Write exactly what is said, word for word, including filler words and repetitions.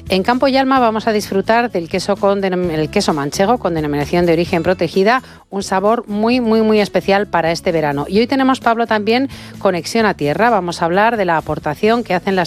En Campo y Alma vamos a disfrutar del queso, con denom- el queso manchego con denominación de origen protegida, un sabor muy, muy, muy especial para este verano. Y hoy tenemos, Pablo, también conexión a tierra. Vamos a hablar de la aportación que hacen las